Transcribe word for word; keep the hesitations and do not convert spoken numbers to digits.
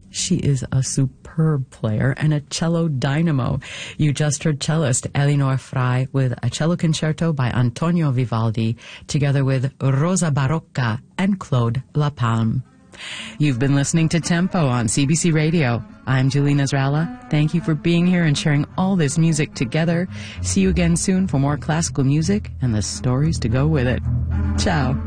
She is a superb player and a cello dynamo. You just heard cellist Elinor Frey with a cello concerto by Antonio Vivaldi, together with Rosa Barocca and Claude Lapalme. You've been listening to Tempo on C B C Radio. I'm Julie Nasrallah. Thank you for being here and sharing all this music together. See you again soon for more classical music and the stories to go with it. Ciao.